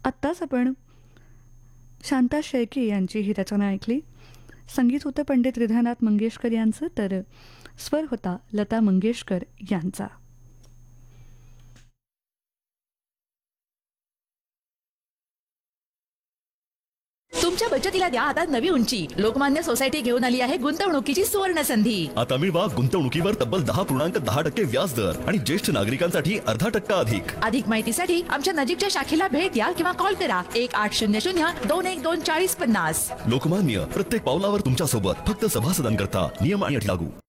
आत्ताच आपण शांता शेळके यांची ही रचना ऐकली. संगीत होतं पंडित हृदयनाथ मंगेशकर यांचं, तर स्वर होता लता मंगेशकर यांचा. तुमच्या बचतीला द्या आता नवी उंची. लोकमान्य सोसायटी घेऊन आली आहे गुंतवणुकीची सुवर्ण संधी. आता मिळवा गुंतवणुकीवर तब्बल 10.10% व्याज दर आणि ज्येष्ठ नागरिकांसाठी 0.5% अधिक माहितीसाठी आमच्या नजीकच्या शाखेला भेट द्या किंवा कॉल करा 1800-212-4050. लोकमान्य, प्रत्येक पावलावर तुमच्या सोबत. फक्त सभासदांकरता. नियम आणि अटी लागू.